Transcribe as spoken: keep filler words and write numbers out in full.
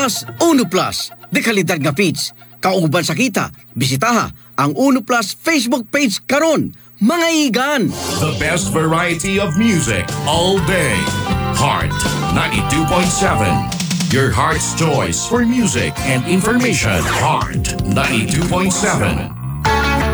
Plus, Uno Plus. De kalidad nga feeds. Kauban sa kita, bisitaha ang Uno Plus Facebook page karon. Mga igan! The best variety of music all day. Heart ninety-two point seven. Your heart's choice for music and information. Heart ninety-two point seven.